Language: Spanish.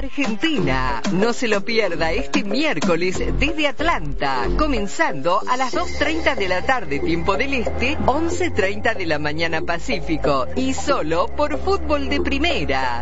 Argentina. No se lo pierda este miércoles desde Atlanta, comenzando a las 2:30 de la tarde, tiempo del Este, 11:30 de la mañana Pacífico, y solo por Fútbol de Primera.